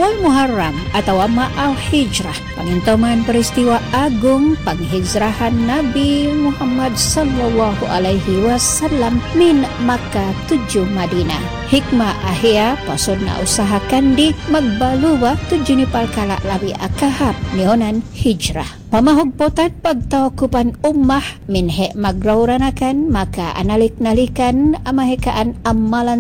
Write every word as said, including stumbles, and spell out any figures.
Bulan Muharram atau Ma'al Hijrah, pangintoman peristiwa agung penghijrahan Nabi Muhammad sallallahu alaihi wasallam min Makkah tujuh Madinah. Hikmah ahia pasun na usahakan di magbaluwa tujuh ni palkala labi akahap nionan hijrah. Pamahugpotan pagtawakupan ummah minhe magrawranakan maka analik-nalikan amahekaan amalan